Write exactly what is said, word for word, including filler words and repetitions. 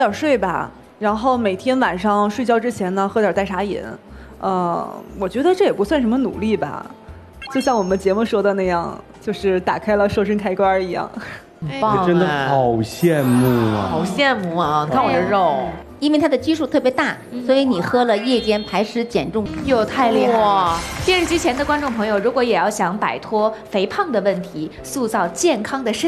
点睡吧，然后每天晚上睡觉之前呢，喝点代茶饮。呃，我觉得这也不算什么努力吧，就像我们节目说的那样，就是打开了瘦身开关一样。 很棒， 真的好羡慕啊！ 好羡慕啊！你看我这肉。 因为它的基数特别大，所以你喝了夜间排湿减重， 哟，太厉害了！电视机前的观众朋友，如果也要想摆脱肥胖的问题，塑造健康的身